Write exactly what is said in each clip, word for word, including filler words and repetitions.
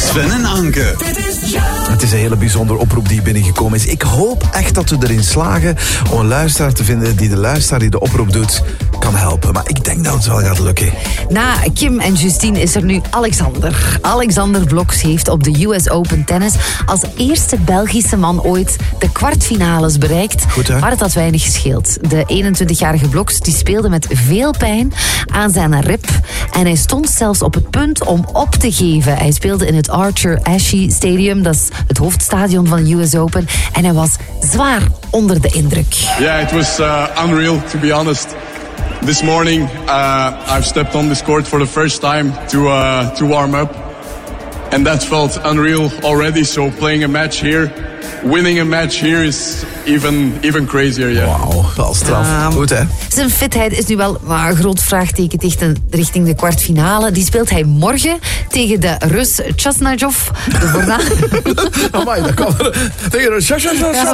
Sven en Anke. Het is een hele bijzondere oproep die binnengekomen is. Ik hoop echt dat we erin slagen om een luisteraar te vinden die de luisteraar die de oproep doet kan helpen. Maar ik denk dat het wel gaat lukken. Na Kim en Justine is er nu Alexander. Alexander Blokx heeft op de U S Open Tennis als eerste Belgische man ooit de kwartfinales bereikt. Goed, hè? Maar het had weinig gescheeld. De eenentwintigjarige Blokx die speelde met veel pijn aan zijn rib. En hij stond zelfs op het punt om op te geven. Hij speelde in het Arthur Ashe Stadium. Dat is het hoofdstadion van de U S Open. En hij was zwaar onder de indruk. Yeah, it was uh, unreal, to be honest. This morning, uh, I've stepped on this court for the first time to uh, to warm up, and that felt unreal already. So playing a match here, winning a match here is even even crazier. Yeah. Wauw, wel straf. Um, Goed, hè? Zijn fitheid is nu wel maar een groot vraagteken tegen, richting de kwartfinale. Die speelt hij morgen tegen de Rus Chasnajov. De voornaam... Amai, dat kwam er tegen een shasha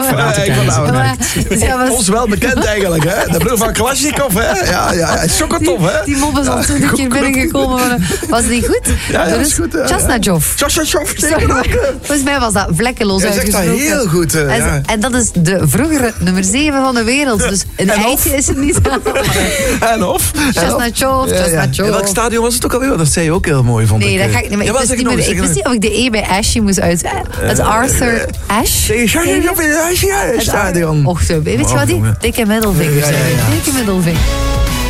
Ja, Ons wel bekend eigenlijk, hè? De broer van Kalashnikov, hè? Ja, ja, hij is chockotov, hè? Die mop is al twintig keer binnengekomen. Maar was het niet goed? Ja, ja, de dat is goed. Ja, Chasnajov. Chasnajov, Sorry, maar volgens mij was dat vlekkeloos Hij zegt dat uitgesproken. heel goed. Uh, en, ja. en dat is de vroegere nummer zeven van de wereld. Dus een En eitje is het niet. En of? Chasnajov, Ja, ja. Chasnajov. In welk stadion was het ook alweer? Dat zei je ook heel mooi, vond Nee, ik. dat ga ik niet meer. Ja, Ik, wist zeg niet nog, meer, zeg ik wist nog. niet of ik de E bij Ashe moest uit... Het Arthur Ashe. Tegen Chasnajov in het stadion. Och, zo. Weet je wat die? Dikke middelvinger. Ja, ja, ja. Dikke middelvinger.